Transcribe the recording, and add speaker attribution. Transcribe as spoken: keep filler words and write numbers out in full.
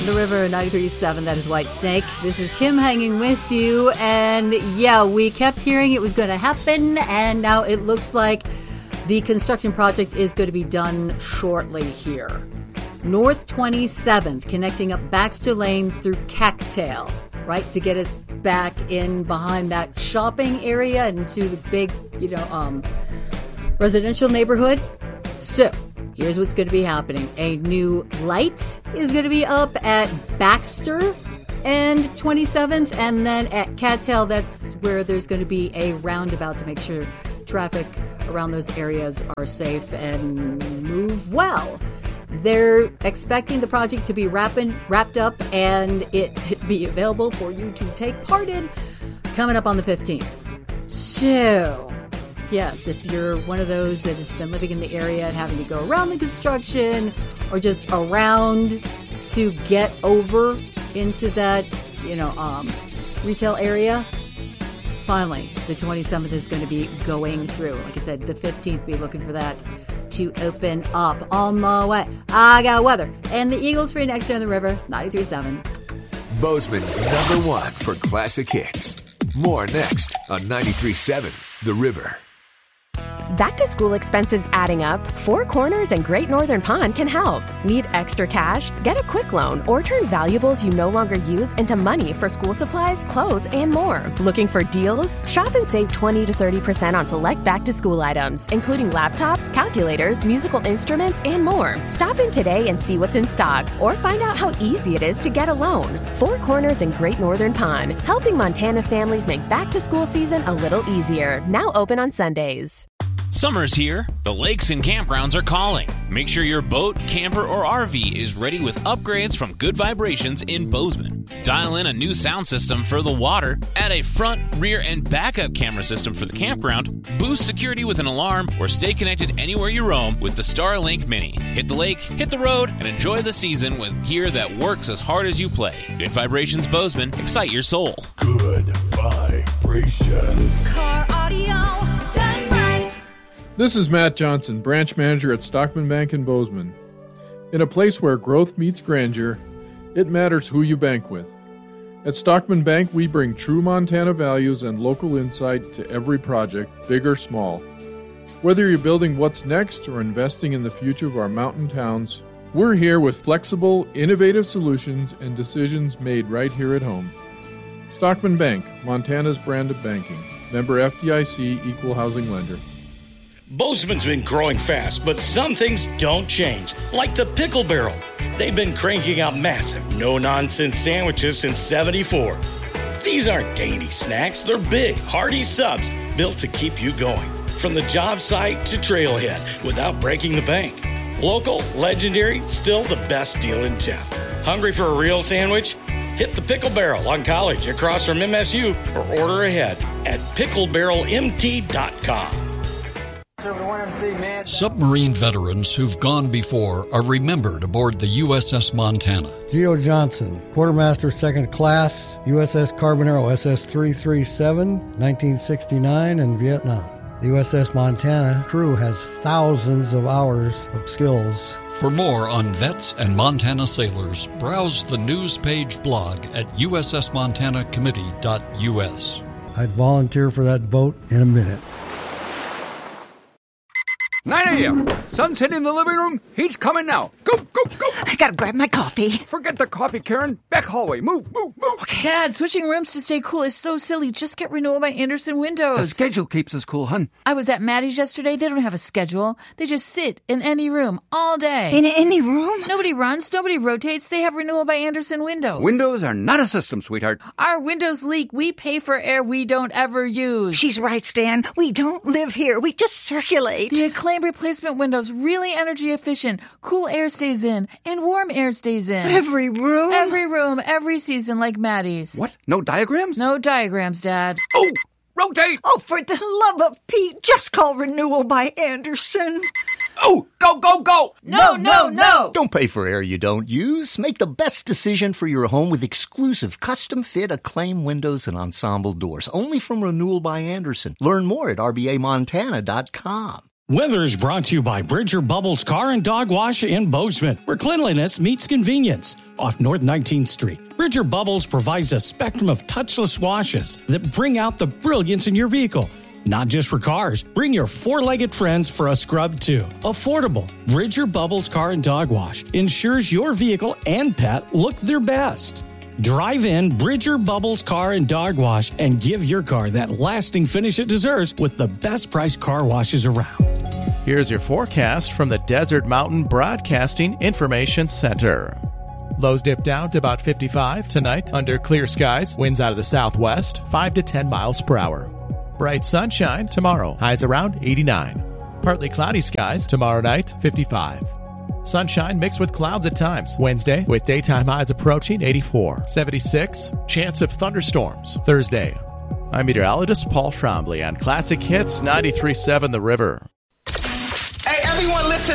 Speaker 1: The River ninety-three point seven, that is White Snake. This is Kim hanging with you. And yeah, we kept hearing it was going to happen. And now it looks like the construction project is going to be done shortly here. North twenty-seventh, connecting up Baxter Lane through Cattail, right? To get us back in behind that shopping area into the big, you know, um, residential neighborhood. So, here's what's going to be happening. A new light is going to be up at Baxter and twenty-seventh, and then at Cattail, that's where there's going to be a roundabout to make sure traffic around those areas are safe and move well. They're expecting the project to be wrapping, wrapped up and it to be available for you to take part in coming up on the fifteenth. So, yes, if you're one of those that has been living in the area and having to go around the construction or just around to get over into that, you know, um, retail area, finally, the twenty-seventh is going to be going through. Like I said, the fifteenth, be looking for that to open up. On my way. I got weather. And the Eagles for you next year on the River, ninety-three point seven.
Speaker 2: Bozeman's number one for classic hits. More next on ninety-three point seven, The River.
Speaker 3: Back to school expenses adding up? Four Corners and Great Northern Pond can help. Need extra cash? Get a quick loan or turn valuables you no longer use into money for school supplies, clothes, and more. Looking for deals? Shop and save twenty to thirty percent on select back-to-school items, including laptops, calculators, musical instruments, and more. Stop in today and see what's in stock or find out how easy it is to get a loan. Four Corners and Great Northern Pond, helping Montana families make back-to-school season a little easier. Now open on Sundays.
Speaker 4: Summer's here. The lakes and campgrounds are calling. Make sure your boat, camper, or R V is ready with upgrades from Good Vibrations in Bozeman. Dial in a new sound system for the water, add a front, rear, and backup camera system for the campground, boost security with an alarm, or stay connected anywhere you roam with the Starlink Mini. Hit the lake, hit the road, and enjoy the season with gear that works as hard as you play. Good Vibrations Bozeman. Excite your soul.
Speaker 2: Good Vibrations.
Speaker 5: Car audio done right.
Speaker 6: This is Matt Johnson, branch manager at Stockman Bank in Bozeman. In a place where growth meets grandeur, it matters who you bank with. At Stockman Bank, we bring true Montana values and local insight to every project, big or small. Whether you're building what's next or investing in the future of our mountain towns, we're here with flexible, innovative solutions and decisions made right here at home. Stockman Bank, Montana's brand of banking. Member F D I C, Equal Housing Lender.
Speaker 7: Bozeman's been growing fast, but some things don't change, like the Pickle Barrel. They've been cranking out massive, no-nonsense sandwiches since seventy-four. These aren't dainty snacks. They're big, hearty subs built to keep you going, from the job site to trailhead, without breaking the bank. Local, legendary, still the best deal in town. Hungry for a real sandwich? Hit the Pickle Barrel on College across from M S U or order ahead at pickle barrel m t dot com.
Speaker 8: Submarine veterans who've gone before are remembered aboard the U S S Montana.
Speaker 9: Geo Johnson, Quartermaster Second Class, U S S Carbonero S S three thirty-seven, nineteen sixty-nine, and Vietnam. The U S S Montana crew has thousands of hours of skills.
Speaker 8: For more on vets and Montana sailors, browse the news page blog at u s s montana committee dot u s.
Speaker 9: I'd volunteer for that boat in a minute.
Speaker 10: nine a.m. Sun's hitting the living room. Heat's coming now. Go, go, go.
Speaker 11: I gotta grab my coffee.
Speaker 10: Forget the coffee, Karen. Back hallway. Move, move, move.
Speaker 11: Okay.
Speaker 12: Dad, switching rooms to stay cool is so silly. Just get Renewal by Andersen windows.
Speaker 10: The schedule keeps us cool, hun.
Speaker 12: I was at Maddie's yesterday. They don't have a schedule. They just sit in any room all day.
Speaker 11: In any room?
Speaker 12: Nobody runs. Nobody rotates. They have Renewal by Andersen windows.
Speaker 10: Windows are not a system, sweetheart.
Speaker 12: Our windows leak. We pay for air we don't ever use.
Speaker 11: She's right, Stan. We don't live here. We just circulate.
Speaker 12: The Acclaim replacement windows, really energy efficient. Cool air stays in and warm air stays in.
Speaker 11: Every room?
Speaker 12: Every room, every season, like Maddie's.
Speaker 10: What? No diagrams?
Speaker 12: No diagrams, Dad.
Speaker 10: Oh, rotate!
Speaker 11: Oh, for the love of Pete, just call Renewal by Andersen.
Speaker 10: Oh, go, go, go!
Speaker 12: No, no, no!
Speaker 13: Don't pay for air you don't use. Make the best decision for your home with exclusive custom-fit Acclaim windows and ensemble doors. Only from Renewal by Andersen. Learn more at r b a montana dot com.
Speaker 14: Weather is brought to you by Bridger Bubbles Car and Dog Wash in Bozeman, where cleanliness meets convenience. Off North nineteenth Street, Bridger Bubbles provides a spectrum of touchless washes that bring out the brilliance in your vehicle. Not just for cars, bring your four-legged friends for a scrub too. Affordable. Bridger Bubbles Car and Dog Wash ensures your vehicle and pet look their best. Drive in Bridger Bubbles Car and Dog Wash and give your car that lasting finish it deserves with the best priced car washes around.
Speaker 15: Here's your forecast from the Desert Mountain Broadcasting Information Center. Lows dip down to about fifty-five tonight under clear skies. Winds out of the southwest, five to ten miles per hour. Bright sunshine tomorrow. Highs around eighty-nine. Partly cloudy skies tomorrow night, fifty-five. Sunshine mixed with clouds at times. Wednesday with daytime highs approaching eighty-four. seventy-six. Chance of thunderstorms. Thursday. I'm meteorologist Paul Trombley on Classic Hits ninety-three point seven The River.